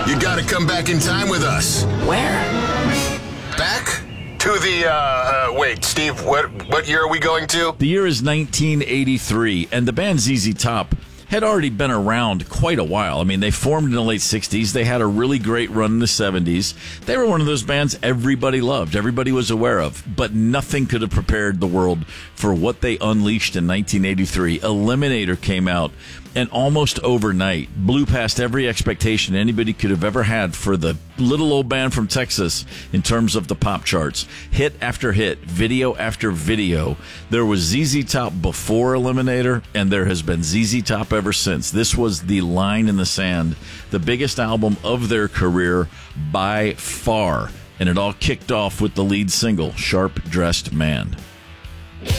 You gotta come back in time with us. Where? Back to the, wait, Steve, what year are we going to? The year is 1983, and the band ZZ Top had already been around quite a while. I mean, they formed in the late 60s. They had a really great run in the 70s. They were one of those bands everybody loved, everybody was aware of, but nothing could have prepared the world for what they unleashed in 1983. Eliminator came out, and almost overnight blew past every expectation anybody could have ever had for the little old band from Texas in terms of the pop charts. Hit after hit, video after video. There was ZZ Top before Eliminator, and there has been ZZ Top ever since. This was the line in the sand, the biggest album of their career by far, and it all kicked off with the lead single, Sharp Dressed Man.